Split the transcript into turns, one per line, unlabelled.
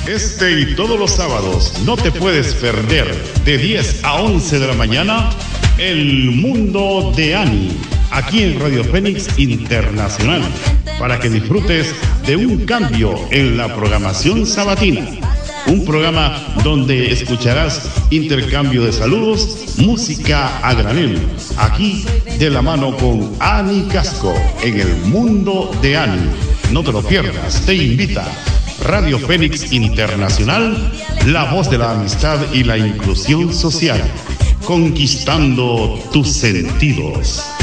Este y todos los sábados no te puedes perder de 10 a 11 de la mañana El Mundo de Ani, aquí en Radio Fénix Internacional, para que disfrutes de un cambio en la programación sabatina. Un programa donde escucharás intercambio de saludos, música a granel, aquí de la mano con Ani Casco en El Mundo de Ani. No te lo pierdas, te invita Radio Fénix Internacional, la voz de la amistad y la inclusión social, conquistando tus sentidos.